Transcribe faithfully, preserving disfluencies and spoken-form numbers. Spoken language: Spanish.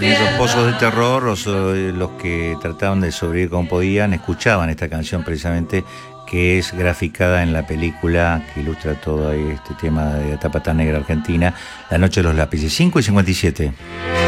En esos pozos de terror, los, eh, los que trataban de sobrevivir como podían, escuchaban esta canción precisamente que es graficada en la película que ilustra todo este tema de la tapa tan negra argentina, La noche de los lápices. cinco y cincuenta y siete.